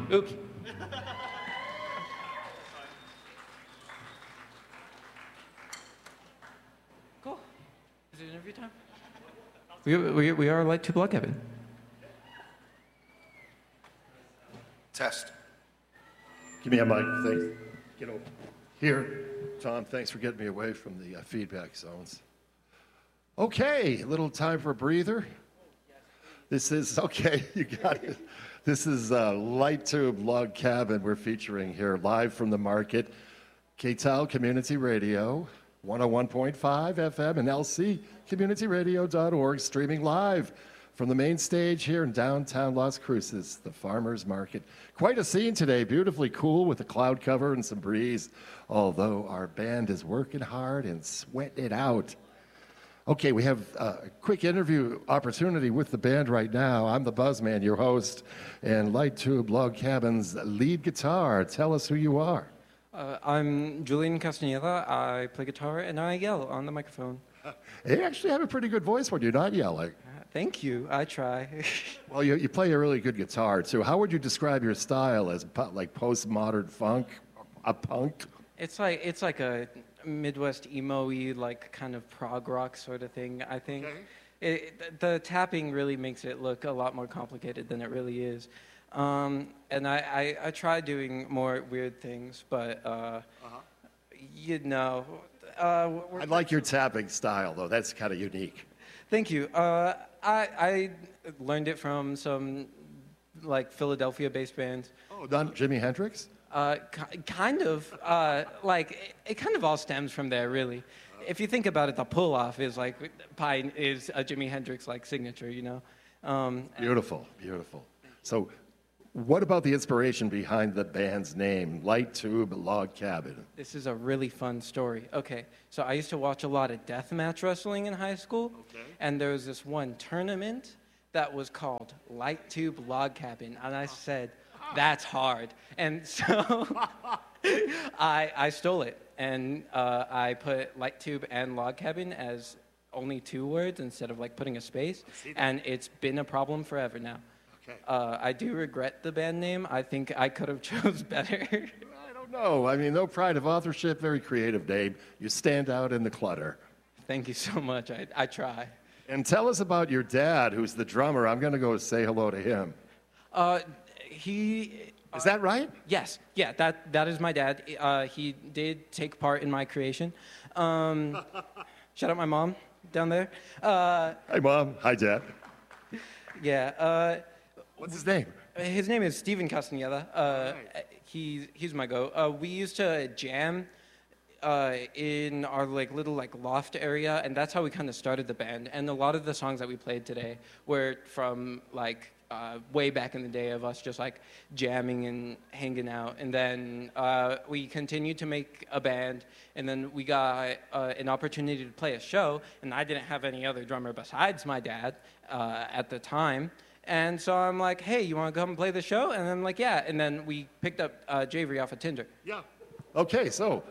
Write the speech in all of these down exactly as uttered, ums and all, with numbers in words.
Oops. Cool. Is it interview time? We, we, we are Light Tube Log Cabin. Test. Give me a mic, thanks. Get over here. Tom, thanks for getting me away from the uh, feedback zones. Okay, a little time for a breather. This is, okay, you got it. This is uh, Light Tube Log Cabin we're featuring here live from the market. K T A L Community Radio, one oh one point five F M and L C community radio dot org, streaming live from the main stage here in downtown Las Cruces, the Farmers Market. Quite a scene today, beautifully cool with a cloud cover and some breeze, although our band is working hard and sweating it out. Okay, we have a quick interview opportunity with the band right now. I'm the Buzzman, your host, and Light Tube Log Cabin's lead guitar. Tell us who you are. Uh, I'm Julian Castaneda. I play guitar and I yell on the microphone. You actually have a pretty good voice when you're not yelling. Uh, thank you. I try. Well, you, you play a really good guitar, too. How would you describe your style as po- like postmodern funk, a punk? It's like it's like a Midwest emo-y, like kind of prog rock sort of thing, I think. Okay. It, the tapping really makes it look a lot more complicated than it really is. Um, and I, I, I try doing more weird things, but, uh, uh-huh. you know. Uh, I like your tapping style, though. That's kind of unique. Thank you. Uh, I, I learned it from some, like, Philadelphia-based bands. Oh, not Jimi Hendrix? Uh, kind of. Uh, like, it, it kind of all stems from there, really. If you think about it, the pull-off is like, Pine is a Jimi Hendrix-like signature, you know? Um, beautiful, beautiful. So what about the inspiration behind the band's name, Light Tube Log Cabin? This is a really fun story. Okay, so I used to watch a lot of deathmatch wrestling in high school, okay. And there was this one tournament that was called Light Tube Log Cabin, and I said, that's hard. And so I, I stole it, and uh, I put Light Tube and Log Cabin as only two words instead of like putting a space, and it's been a problem forever now. Okay. Uh, I do regret the band name. I think I could have chose better. I don't know. I mean, no pride of authorship, very creative name. You stand out in the clutter. Thank you so much. I, I try. And tell us about your dad, who's the drummer. I'm going to go say hello to him. Uh, he... Uh, is that right? Yes. Yeah, that, that is my dad. Uh, he did take part in my creation. Um, shout out my mom down there. Uh, Hi, Mom. Hi, Dad. Yeah. Uh, What's his name? His name is Steven Castaneda. Uh, right. He's he's my go. Uh, we used to jam uh, in our like little like loft area, and that's how we kind of started the band. And a lot of the songs that we played today were from like uh, way back in the day of us just like jamming and hanging out. And then uh, we continued to make a band, and then we got uh, an opportunity to play a show. And I didn't have any other drummer besides my dad uh, at the time. And so I'm like, hey, you want to come and play the show? And I'm like, yeah. And then we picked up uh, Javery off of Tinder. Yeah. Okay, so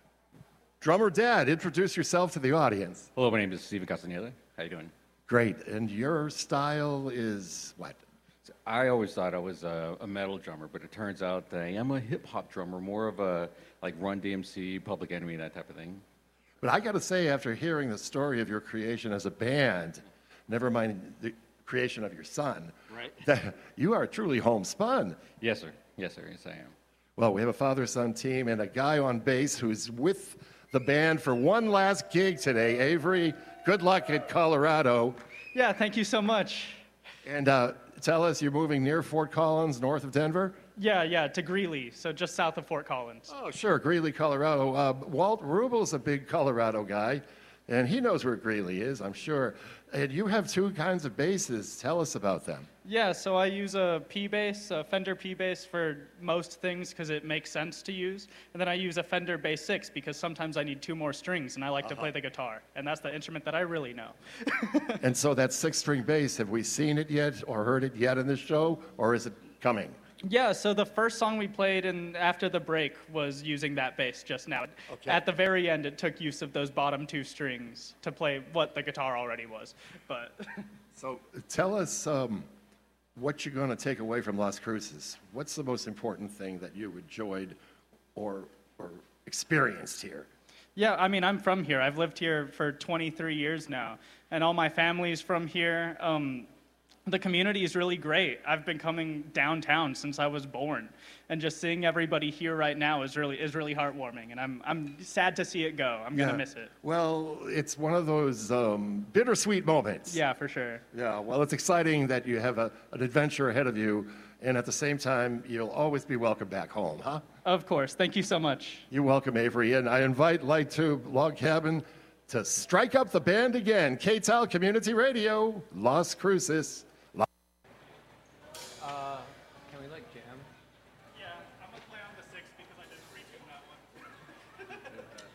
drummer dad, introduce yourself to the audience. Hello, my name is Steven Castaneda. How you doing? Great. And your style is what? So I always thought I was a, a metal drummer, but it turns out that I am a hip-hop drummer, more of a like Run D M C, Public Enemy, that type of thing. But I got to say, after hearing the story of your creation as a band, never mind the creation of your son, right? That you are truly homespun. Yes, sir. Yes, sir. Yes, I am. Well, we have a father-son team and a guy on bass who's with the band for one last gig today. Avery, good luck at Colorado. Yeah, thank you so much. And uh, tell us, you're moving near Fort Collins, north of Denver? Yeah, yeah, to Greeley, so just south of Fort Collins. Oh, sure, Greeley, Colorado. Uh, Walt Rubel's a big Colorado guy, and he knows where Greeley is, I'm sure. And you have two kinds of basses. Tell us about them. Yeah, so I use a P bass, a Fender P bass for most things because it makes sense to use. And then I use a Fender Bass six because sometimes I need two more strings and I like uh-huh. to play the guitar. And that's the instrument that I really know. And so that six-string bass, have we seen it yet or heard it yet in this show, or is it coming? Yeah, so the first song we played in after the break was using that bass just now. Okay. At the very end, it took use of those bottom two strings to play what the guitar already was. But so tell us, um, what you're going to take away from Las Cruces. What's the most important thing that you enjoyed or, or experienced here? Yeah, I mean, I'm from here. I've lived here for twenty-three years now, and all my family's from here. Um, the community is really great. I've been coming downtown since I was born, and just seeing everybody here right now is really is really heartwarming. And I'm I'm sad to see it go. I'm gonna miss it. Well, it's one of those um, bittersweet moments. Yeah, for sure. Yeah. Well, it's exciting that you have a, an adventure ahead of you, and at the same time, you'll always be welcome back home, huh? Of course. Thank you so much. You're welcome, Avery. And I invite Light Tube Log Cabin to strike up the band again. K-Tal Community Radio, Las Cruces. Uh, can we like jam? Yeah, I'm gonna play on the sixth because I didn't retune that one.